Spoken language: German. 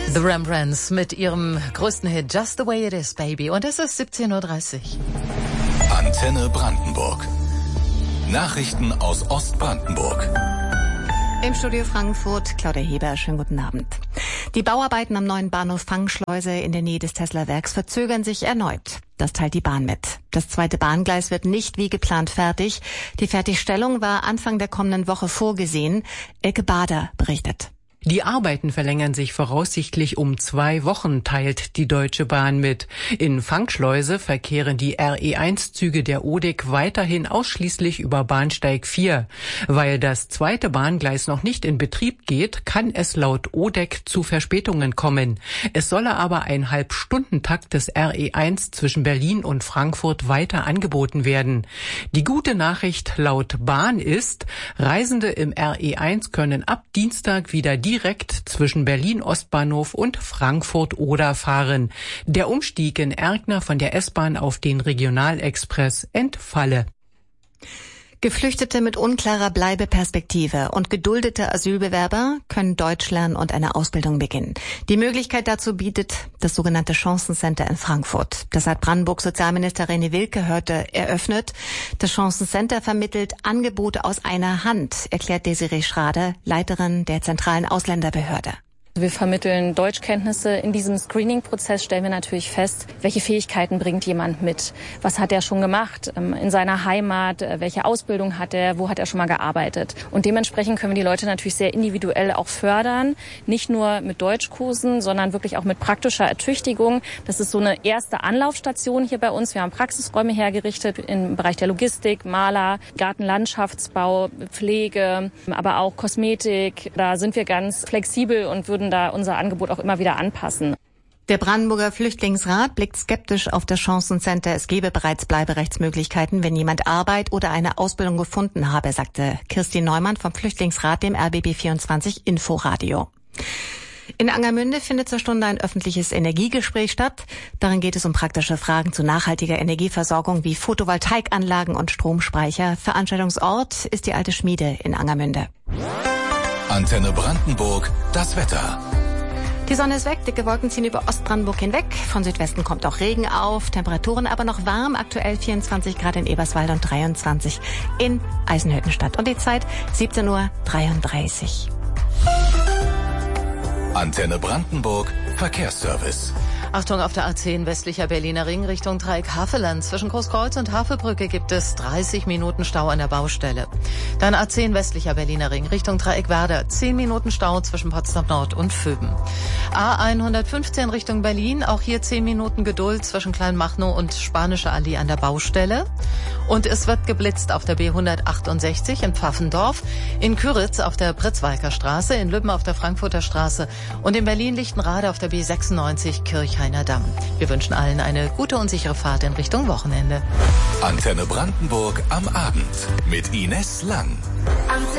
The Rembrandts mit ihrem größten Hit Just the Way It Is, Baby. Und es ist 17:30 Uhr. Antenne Brandenburg. Nachrichten aus Ostbrandenburg. Im Studio Frankfurt, Claudia Heber, schönen guten Abend. Die Bauarbeiten am neuen Bahnhof Fangschleuse in der Nähe des Tesla-Werks verzögern sich erneut. Das teilt die Bahn mit. Das zweite Bahngleis wird nicht wie geplant fertig. Die Fertigstellung war Anfang der kommenden Woche vorgesehen. Elke Bader berichtet. Die Arbeiten verlängern sich voraussichtlich um 2 Wochen, teilt die Deutsche Bahn mit. In Fangschleuse verkehren die RE1-Züge der ODEC weiterhin ausschließlich über Bahnsteig 4. Weil das zweite Bahngleis noch nicht in Betrieb geht, kann es laut ODEC zu Verspätungen kommen. Es solle aber ein Halbstundentakt des RE1 zwischen Berlin und Frankfurt weiter angeboten werden. Die gute Nachricht laut Bahn ist, Reisende im RE1 können ab Dienstag wieder direkt zwischen Berlin-Ostbahnhof und Frankfurt-Oder fahren. Der Umstieg in Erkner von der S-Bahn auf den Regionalexpress entfalle. Geflüchtete mit unklarer Bleibeperspektive und geduldete Asylbewerber können Deutsch lernen und eine Ausbildung beginnen. Die Möglichkeit dazu bietet das sogenannte Chancencenter in Frankfurt. Das hat Brandenburgs Sozialminister René Wilke heute eröffnet. Das Chancencenter vermittelt Angebote aus einer Hand, erklärt Desiree Schrader, Leiterin der zentralen Ausländerbehörde. Wir vermitteln Deutschkenntnisse. In diesem Screening-Prozess stellen wir natürlich fest, welche Fähigkeiten bringt jemand mit. Was hat er schon gemacht in seiner Heimat? Welche Ausbildung hat er? Wo hat er schon mal gearbeitet? Und dementsprechend können wir die Leute natürlich sehr individuell auch fördern. Nicht nur mit Deutschkursen, sondern wirklich auch mit praktischer Ertüchtigung. Das ist so eine erste Anlaufstation hier bei uns. Wir haben Praxisräume hergerichtet im Bereich der Logistik, Maler, Gartenlandschaftsbau, Pflege, aber auch Kosmetik. Da sind wir ganz flexibel und würden da unser Angebot auch immer wieder anpassen. Der Brandenburger Flüchtlingsrat blickt skeptisch auf das Chancencenter. Es gebe bereits Bleiberechtsmöglichkeiten, wenn jemand Arbeit oder eine Ausbildung gefunden habe, sagte Kirstin Neumann vom Flüchtlingsrat dem RBB24 Inforadio. In Angermünde findet zur Stunde ein öffentliches Energiegespräch statt. Darin geht es um praktische Fragen zu nachhaltiger Energieversorgung wie Photovoltaikanlagen und Stromspeicher. Veranstaltungsort ist die Alte Schmiede in Angermünde. Antenne Brandenburg, das Wetter. Die Sonne ist weg, dicke Wolken ziehen über Ostbrandenburg hinweg. Von Südwesten kommt auch Regen auf, Temperaturen aber noch warm. Aktuell 24 Grad in Eberswalde und 23 in Eisenhüttenstadt. Und die Zeit 17:33 Uhr. Antenne Brandenburg, Verkehrsservice. Achtung, auf der A10 westlicher Berliner Ring Richtung Dreieck Havelland. Zwischen Großkreuz und Havelbrücke gibt es 30 Minuten Stau an der Baustelle. Dann A10 westlicher Berliner Ring Richtung Dreieck Werder. 10 Minuten Stau zwischen Potsdam Nord und Vöben. A115 Richtung Berlin. Auch hier 10 Minuten Geduld zwischen Kleinmachnow und Spanische Allee an der Baustelle. Und es wird geblitzt auf der B168 in Pfaffendorf, in Küritz auf der Pritzwalker Straße, in Lübben auf der Frankfurter Straße und in Berlin-Lichtenrade auf der B96 Kirchhainer Damm. Wir wünschen allen eine gute und sichere Fahrt in Richtung Wochenende. Antenne Brandenburg am Abend mit Ines Lang.